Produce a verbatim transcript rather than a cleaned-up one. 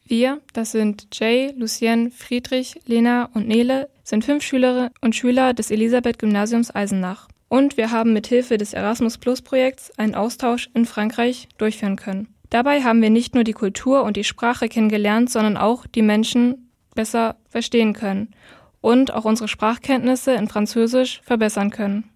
Wir, das sind Jay, Lucienne, Friedrich, Lena und Nele, sind fünf Schülerinnen und Schüler des Elisabeth-Gymnasiums Eisenach. Und wir haben mithilfe des Erasmus-Plus-Projekts einen Austausch in Frankreich durchführen können. Dabei haben wir nicht nur die Kultur und die Sprache kennengelernt, sondern auch die Menschen besser verstehen können und auch unsere Sprachkenntnisse in Französisch verbessern können.